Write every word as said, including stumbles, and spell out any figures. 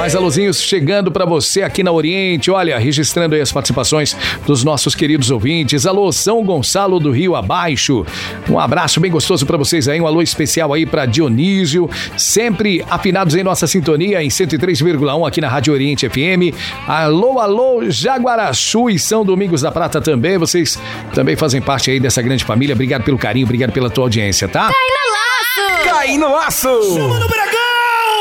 Mais alôzinhos chegando pra você aqui na Oriente. Olha, registrando aí as participações dos nossos queridos ouvintes. Alô, São Gonçalo do Rio Abaixo. Um abraço bem gostoso pra vocês aí. Um alô especial aí pra Dionísio. Sempre afinados em nossa sintonia em cento e três vírgula um aqui na Rádio Oriente F M. Alô, alô, Jaguaraçu e São Domingos da Prata também. Vocês também fazem parte aí dessa grande família. Obrigado pelo carinho, obrigado pela tua audiência, tá? Cai no laço! Cai no laço! Chama no Brasil!